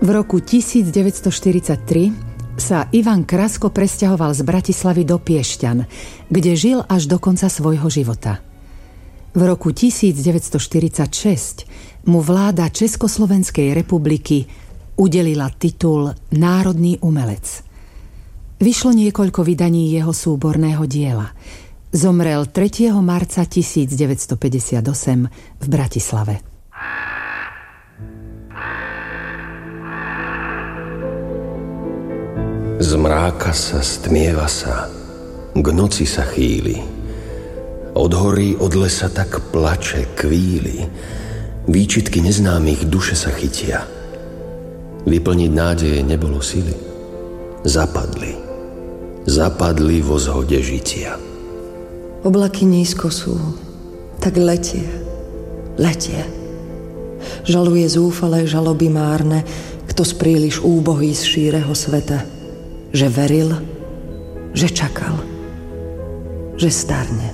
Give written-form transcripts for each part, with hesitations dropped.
V roku 1943 sa Ivan Krasko presťahoval z Bratislavy do Piešťan, kde žil až do konca svojho života. V roku 1946 mu vláda Československej republiky udelila titul Národný umelec. Vyšlo niekoľko vydaní jeho súborného diela. Zomrel 3. marca 1958 v Bratislave. Zmráka sa, stmieva sa, k noci sa chýli. Od hory, od lesa tak plače, kvíli. Výčitky neznámych duše sa chytia. Vyplniť nádeje nebolo sily. Zapadli vo zhode žitia. Oblaky nízko sú, tak letie. Žaluje zúfalé žaloby márne, kto z príliš úbohý z šíreho sveta, že veril, že čakal, že starne.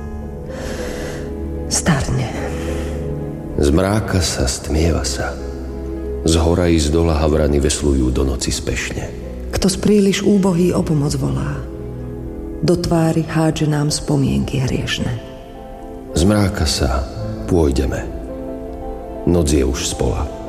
Zmráka sa, stmieva sa. Z hora i z dola havrany veslujú do noci spešne. Kto z príliš úbohý o pomoc volá, do tvári hádže nám spomienky hriešne. Zmráka sa, pôjdeme. Noc je už spola.